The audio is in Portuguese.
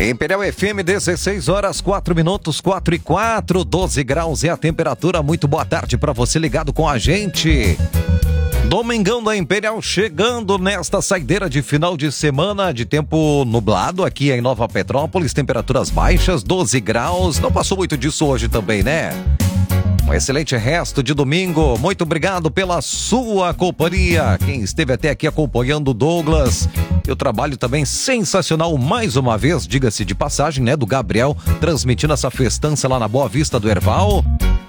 Imperial FM, 16 horas, 4 minutos, 4 e 4, 12 graus é a temperatura. Muito boa tarde para você ligado com a gente. Domingão da Imperial chegando nesta saideira de final de semana de tempo nublado aqui em Nova Petrópolis, temperaturas baixas, 12 graus. Não passou muito disso hoje também, né? Um excelente resto de domingo. Muito obrigado pela sua companhia. Quem esteve até aqui acompanhando o Douglas. E o trabalho também sensacional, mais uma vez, diga-se de passagem, né? Do Gabriel, transmitindo essa festança lá na Boa Vista do Herval.